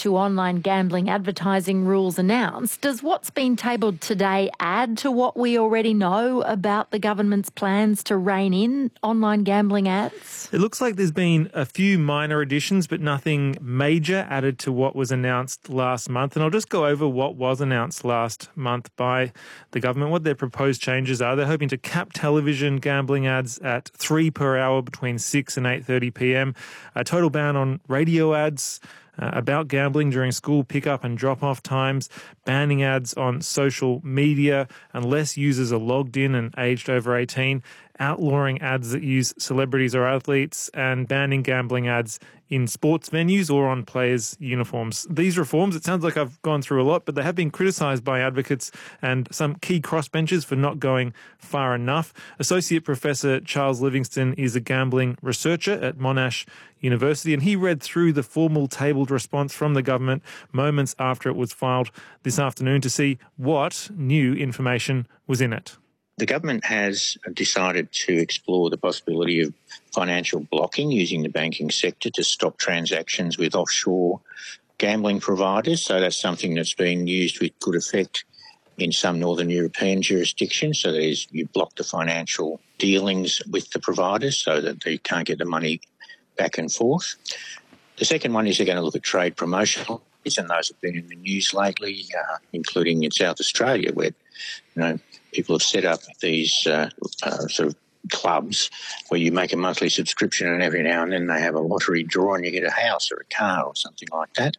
to online gambling advertising rules announced, does what's been tabled today add to what we already know about the government's plans to rein in online gambling ads? It looks like there's been a few minor additions, but nothing major added to what was announced last month. And I'll just go over what was announced last month by the government, what their proposed changes are. They're hoping to cap television gambling ads at 3 per hour between 6 and 8:30 p.m, a total ban on radio ads about gambling during school pick-up and drop-off times, banning ads on social media unless users are logged in and aged over 18, outlawing ads that use celebrities or athletes, and banning gambling ads in sports venues or on players' uniforms. These reforms, it sounds like I've gone through a lot, but they have been criticised by advocates and some key crossbenchers for not going far enough. Associate Professor Charles Livingstone is a gambling researcher at Monash University, and he read through the formal tabled response from the government moments after it was filed this afternoon to see what new information was in it. The government has decided to explore the possibility of financial blocking using the banking sector to stop transactions with offshore gambling providers. So that's something that's been used with good effect in some Northern European jurisdictions. So that is, you block the financial dealings with the providers so that they can't get the money back and forth. The second one is they're going to look at trade promotion, and those have been in the news lately, including in South Australia, where people have set up these sort of clubs where you make a monthly subscription and every now and then they have a lottery draw and you get a house or a car or something like that.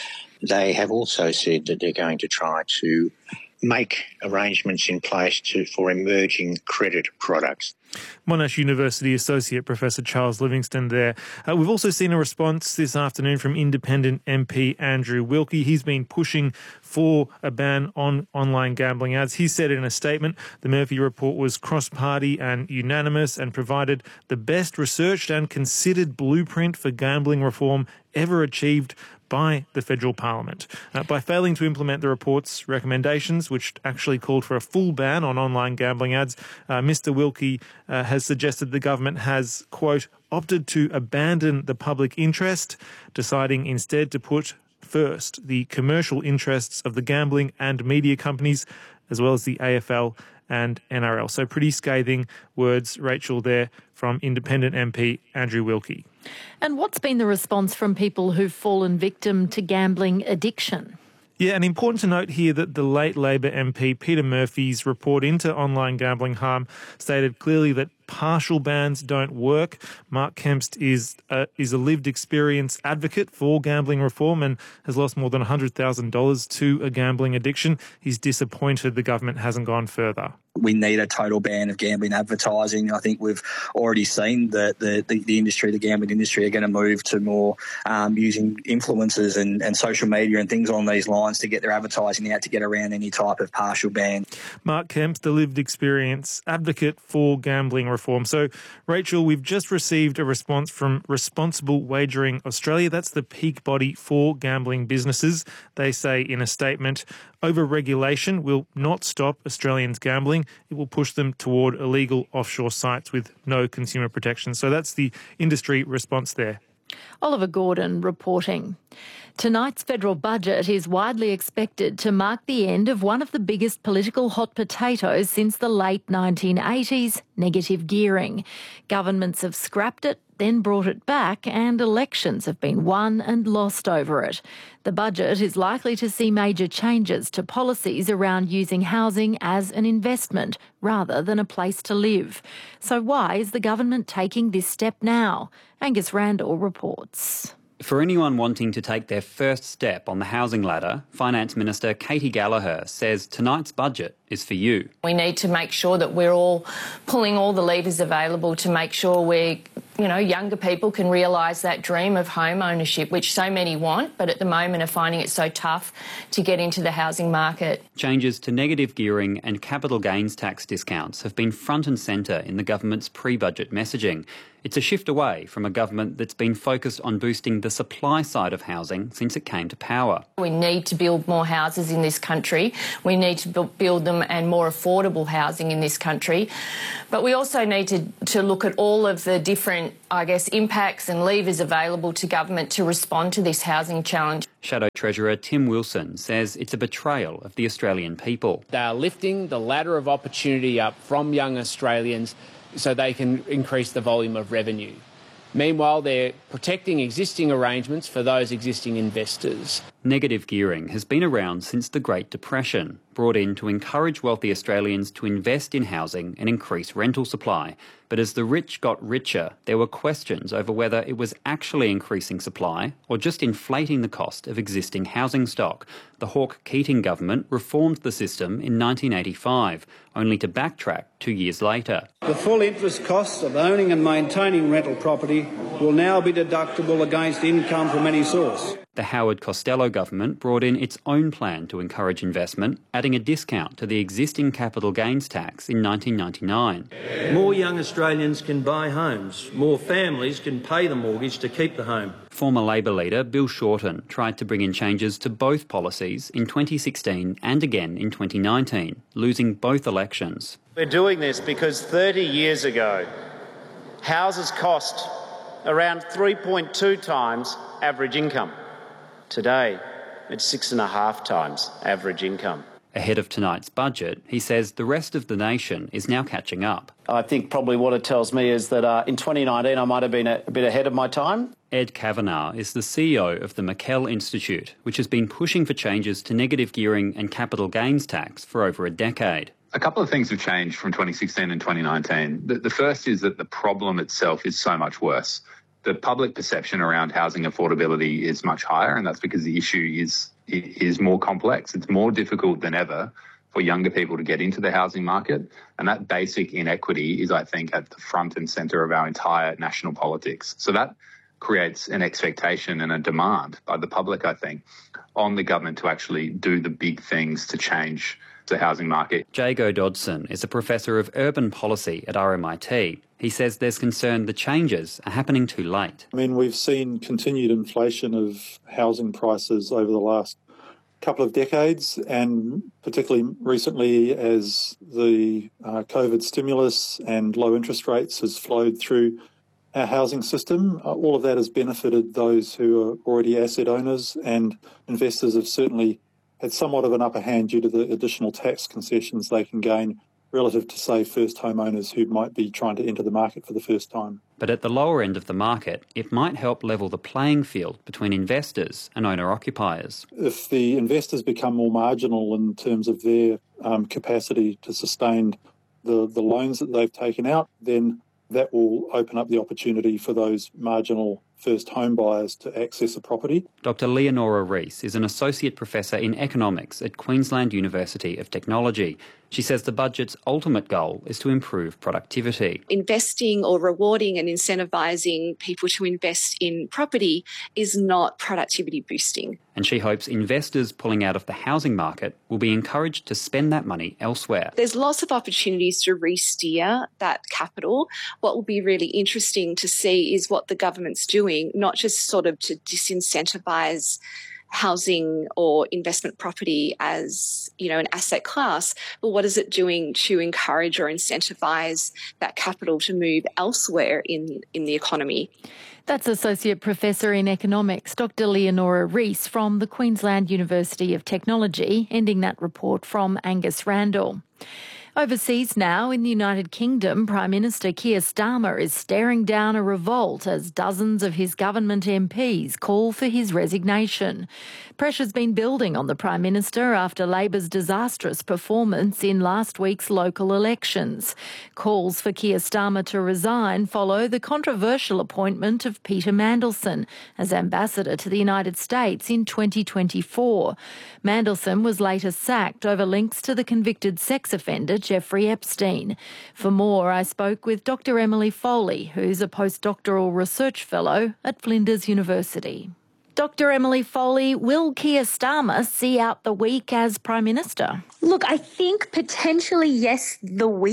They have also said that they're going to try to make arrangements in place for emerging credit products. Monash University Associate Professor Charles Livingstone there. We've also seen a response this afternoon from Independent MP Andrew Wilkie. He's been pushing for a ban on online gambling ads. He said in a statement the Murphy report was cross-party and unanimous and provided the best researched and considered blueprint for gambling reform ever achieved by the federal parliament. By failing to implement the report's recommendations, which actually called for a full ban on online gambling ads, Mr Wilkie has suggested the government has, quote, opted to abandon the public interest, deciding instead to put first the commercial interests of the gambling and media companies, as well as the AFL and NRL. So pretty scathing words, Rachel, there from Independent MP Andrew Wilkie. And what's been the response from people who've fallen victim to gambling addiction? Yeah, and important to note here that the late Labor MP Peter Murphy's report into online gambling harm stated clearly that partial bans don't work. Mark Kempst is a lived experience advocate for gambling reform and has lost more than $100,000 to a gambling addiction. He's disappointed the government hasn't gone further. We need a total ban of gambling advertising. I think we've already seen that the industry, the gambling industry, are going to move to more using influencers and social media and things on these lines to get their advertising out to get around any type of partial ban. Mark Kempst, the lived experience advocate for gambling reform. So, Rachel, we've just received a response from Responsible Wagering Australia. That's the peak body for gambling businesses. They say in a statement, over-regulation will not stop Australians gambling. It will push them toward illegal offshore sites with no consumer protection. So that's the industry response there. Oliver Gordon reporting. Tonight's federal budget is widely expected to mark the end of one of the biggest political hot potatoes since the late 1980s, negative gearing. Governments have scrapped it, then brought it back, and elections have been won and lost over it. The budget is likely to see major changes to policies around using housing as an investment rather than a place to live. So why is the government taking this step now? Angus Randall reports. For anyone wanting to take their first step on the housing ladder, Finance Minister Katie Gallagher says tonight's budget is for you. We need to make sure that we're all pulling all the levers available to make sure younger people can realise that dream of home ownership, which so many want, but at the moment are finding it so tough to get into the housing market. Changes to negative gearing and capital gains tax discounts have been front and centre in the government's pre-budget messaging. It's a shift away from a government that's been focused on boosting the supply side of housing since it came to power. We need to build more houses in this country. We need to build them and more affordable housing in this country. But we also need to look at all of the different, impacts and levers available to government to respond to this housing challenge. Shadow Treasurer Tim Wilson says it's a betrayal of the Australian people. They are lifting the ladder of opportunity up from young Australians so they can increase the volume of revenue. Meanwhile, they're protecting existing arrangements for those existing investors. Negative gearing has been around since the Great Depression, brought in to encourage wealthy Australians to invest in housing and increase rental supply. But as the rich got richer, there were questions over whether it was actually increasing supply or just inflating the cost of existing housing stock. The Hawke-Keating government reformed the system in 1985, only to backtrack 2 years later. The full interest costs of owning and maintaining rental property will now be deductible against income from any source. The Howard Costello government brought in its own plan to encourage investment, adding a discount to the existing capital gains tax in 1999. More young Australians can buy homes. More families can pay the mortgage to keep the home. Former Labor leader Bill Shorten tried to bring in changes to both policies in 2016 and again in 2019, losing both elections. We're doing this because 30 years ago, houses cost around 3.2 times average income. Today, it's 6.5 times average income. Ahead of tonight's budget, he says the rest of the nation is now catching up. I think probably what it tells me is that in 2019 I might have been a bit ahead of my time. Ed Kavanagh is the CEO of the McKell Institute, which has been pushing for changes to negative gearing and capital gains tax for over a decade. A couple of things have changed from 2016 and 2019. The first is that the problem itself is so much worse. The public perception around housing affordability is much higher, and that's because the issue is more complex. It's more difficult than ever for younger people to get into the housing market, and that basic inequity is, I think, at the front and centre of our entire national politics. So that creates an expectation and a demand by the public, I think, on the government to actually do the big things to change the housing market. Jago Dodson is a professor of urban policy at RMIT. He says there's concern the changes are happening too late. I mean, we've seen continued inflation of housing prices over the last couple of decades, and particularly recently as the COVID stimulus and low interest rates has flowed through our housing system. All of that has benefited those who are already asset owners, and investors have certainly had somewhat of an upper hand due to the additional tax concessions they can gain relative to, say, first homeowners who might be trying to enter the market for the first time. But at the lower end of the market, it might help level the playing field between investors and owner-occupiers. If the investors become more marginal in terms of their capacity to sustain the loans that they've taken out, then that will open up the opportunity for those marginal first home buyers to access a property. Dr. Leonora Rees is an associate professor in economics at Queensland University of Technology. She says the budget's ultimate goal is to improve productivity. Investing or rewarding and incentivising people to invest in property is not productivity boosting. And she hopes investors pulling out of the housing market will be encouraged to spend that money elsewhere. There's lots of opportunities to re-steer that capital. What will be really interesting to see is what the government's doing, not just sort of to disincentivise housing or investment property as, an asset class, but what is it doing to encourage or incentivise that capital to move elsewhere in the economy? That's Associate Professor in Economics, Dr. Leonora Rees from the Queensland University of Technology, ending that report from Angus Randall. Overseas now, in the United Kingdom, Prime Minister Keir Starmer is staring down a revolt as dozens of his government MPs call for his resignation. Pressure's been building on the Prime Minister after Labor's disastrous performance in last week's local elections. Calls for Keir Starmer to resign follow the controversial appointment of Peter Mandelson as ambassador to the United States in 2024. Mandelson was later sacked over links to the convicted sex offender Jeffrey Epstein. For more, I spoke with Dr. Emily Foley, who's a postdoctoral research fellow at Flinders University. Dr. Emily Foley, will Keir Starmer see out the week as Prime Minister? Look, I think potentially yes, the week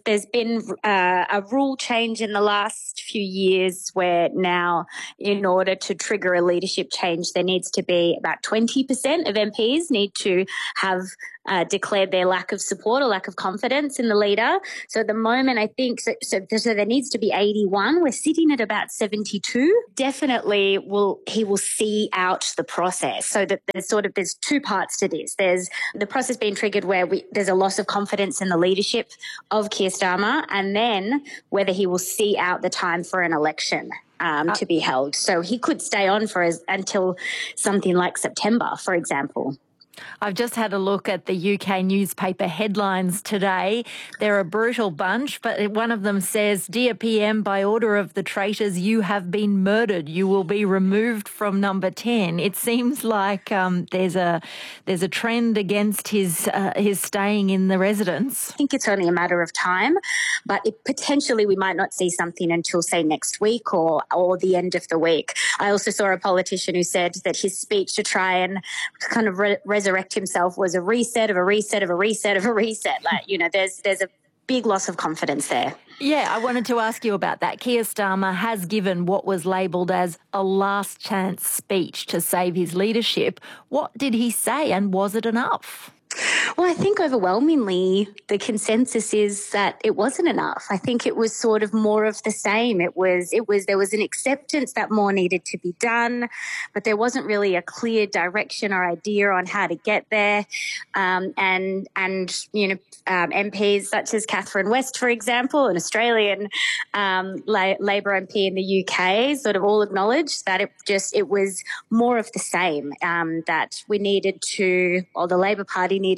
There's been a rule change in the last few years where now, in order to trigger a leadership change, there needs to be about 20% of MPs need to have declared their lack of support or lack of confidence in the leader. So at the moment, I think, so there needs to be 81. We're sitting at about 72. Definitely he will see out the process. So that there's two parts to this. There's the process being triggered where there's a loss of confidence in the leadership of Keir Starmer, and then whether he will see out the time for an election to be held. So he could stay on until something like September, for example. I've just had a look at the UK newspaper headlines today. They're a brutal bunch, but one of them says, "Dear PM, by order of the traitors, you have been murdered. You will be removed from number 10. It seems like there's a trend against his staying in the residence. I think it's only a matter of time, but potentially we might not see something until, say, next week or the end of the week. I also saw a politician who said that his speech to try and kind of resurrect himself was a reset of a reset of a reset of a reset. Like, there's a big loss of confidence there. Yeah, I wanted to ask you about that. Keir Starmer has given what was labelled as a last chance speech to save his leadership. What did he say, and was it enough? Well, I think overwhelmingly the consensus is that it wasn't enough. I think it was sort of more of the same. There was an acceptance that more needed to be done, but there wasn't really a clear direction or idea on how to get there. MPs such as Catherine West, for example, an Australian Labor MP in the UK, sort of all acknowledged that it was more of the same. That we needed to, or the Labor Party needed